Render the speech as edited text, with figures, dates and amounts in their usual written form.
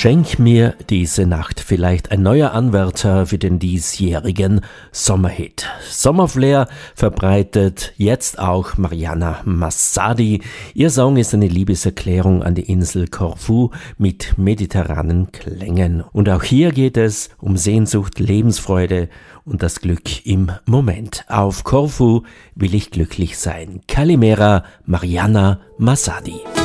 Schenk mir diese Nacht, vielleicht ein neuer Anwärter für den diesjährigen Sommerhit. Sommerflair verbreitet jetzt auch Mariana Massadi. Ihr Song ist eine Liebeserklärung an die Insel Korfu mit mediterranen Klängen. Und auch hier geht es um Sehnsucht, Lebensfreude und das Glück im Moment. Auf Korfu will ich glücklich sein. Kalimera, Mariana Massadi.